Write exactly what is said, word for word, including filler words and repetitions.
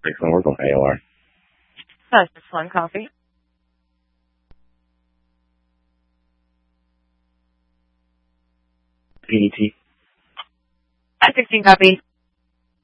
It's going to work on A O R. That's just one copy. P D T. At sixteen copy.